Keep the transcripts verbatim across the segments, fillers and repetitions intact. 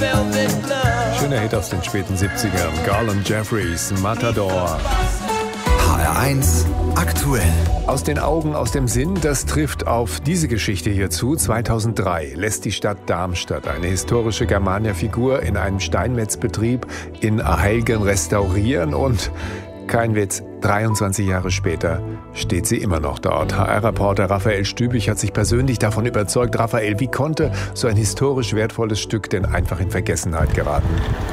Schöner Hit aus den späten siebzigern. Garland Jeffries, Matador. H R eins aktuell. Aus den Augen, aus dem Sinn, das trifft auf diese Geschichte hier zu. zweitausenddrei lässt die Stadt Darmstadt eine historische Germania-Figur in einem Steinmetzbetrieb in Aheilgen restaurieren und, kein Witz, dreiundzwanzig Jahre später steht sie immer noch dort. H R-Reporter Raphael Stübig hat sich persönlich davon überzeugt. Raphael, wie konnte so ein historisch wertvolles Stück denn einfach in Vergessenheit geraten?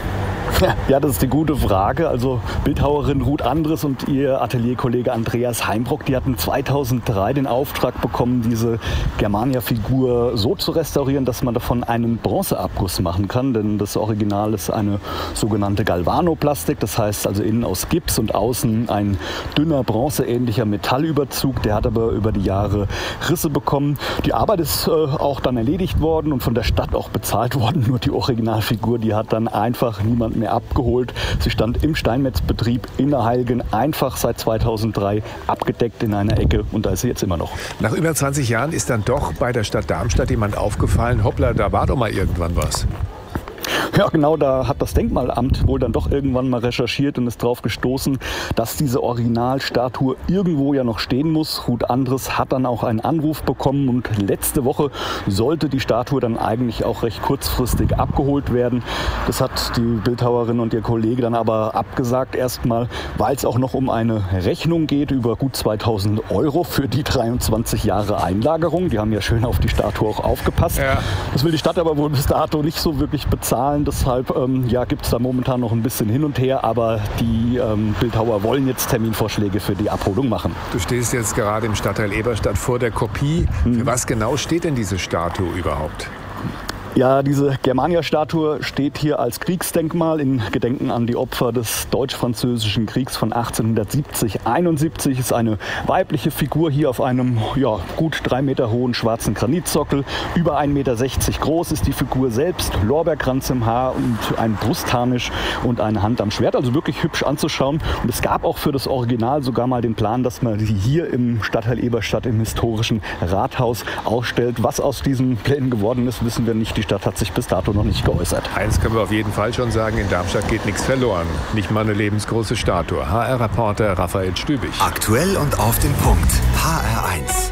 Ja, das ist die gute Frage. Also Bildhauerin Ruth Andres und ihr Atelierkollege Andreas Heimbrock, die hatten zweitausenddrei den Auftrag bekommen, diese Germania-Figur so zu restaurieren, dass man davon einen Bronzeabguss machen kann. Denn das Original ist eine sogenannte Galvanoplastik. Das heißt also innen aus Gips und außen ein dünner bronzeähnlicher Metallüberzug. Der hat aber über die Jahre Risse bekommen. Die Arbeit ist äh, auch dann erledigt worden und von der Stadt auch bezahlt worden. Nur die Originalfigur, die hat dann einfach niemand mehr abgeholt. Sie stand im Steinmetzbetrieb in Aheilgen, einfach seit zweitausenddrei abgedeckt in einer Ecke und da ist sie jetzt immer noch. Nach über zwanzig Jahren ist dann doch bei der Stadt Darmstadt jemand aufgefallen, hoppla, da war doch mal irgendwann was. Ja, genau, da hat das Denkmalamt wohl dann doch irgendwann mal recherchiert und ist drauf gestoßen, dass diese Originalstatue irgendwo ja noch stehen muss. Ruth Andres hat dann auch einen Anruf bekommen und letzte Woche sollte die Statue dann eigentlich auch recht kurzfristig abgeholt werden. Das hat die Bildhauerin und ihr Kollege dann aber abgesagt erstmal, weil es auch noch um eine Rechnung geht über gut zweitausend Euro für die dreiundzwanzig Jahre Einlagerung. Die haben ja schön auf die Statue auch aufgepasst. Ja. Das will die Stadt aber wohl bis dato nicht so wirklich bezahlen. Deshalb ähm, ja, gibt es da momentan noch ein bisschen hin und her, aber die ähm, Bildhauer wollen jetzt Terminvorschläge für die Abholung machen. Du stehst jetzt gerade im Stadtteil Eberstadt vor der Kopie. Hm. Für was genau steht denn diese Statue überhaupt? Ja, diese Germania-Statue steht hier als Kriegsdenkmal in Gedenken an die Opfer des Deutsch-Französischen Kriegs von achtzehnhundertsiebzig einundsiebzig. Ist eine weibliche Figur hier auf einem ja, gut drei Meter hohen schwarzen Granitsockel. Über ein Meter sechzig groß ist die Figur selbst, Lorbeerkranz im Haar und ein Brustharnisch und eine Hand am Schwert. Also wirklich hübsch anzuschauen. Und es gab auch für das Original sogar mal den Plan, dass man sie hier im Stadtteil Eberstadt im historischen Rathaus ausstellt. Was aus diesen Plänen geworden ist, wissen wir nicht. Die Stadt hat sich bis dato noch nicht geäußert. Eins können wir auf jeden Fall schon sagen, in Darmstadt geht nichts verloren. Nicht mal eine lebensgroße Statue. H R-Reporter Raphael Stübig. Aktuell und auf den Punkt. H R eins.